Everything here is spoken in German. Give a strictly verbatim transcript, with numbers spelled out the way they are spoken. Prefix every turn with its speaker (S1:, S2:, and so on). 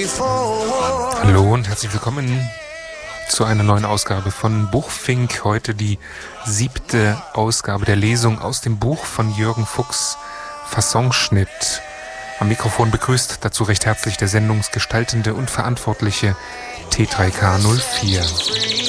S1: Hallo und herzlich willkommen zu einer neuen Ausgabe von Buchfink. Heute die siebte Ausgabe der Lesung aus dem Buch von Jürgen Fuchs, Fassonschnitt. Am Mikrofon begrüßt dazu recht herzlich der sendungsgestaltende und verantwortliche T drei K null vier.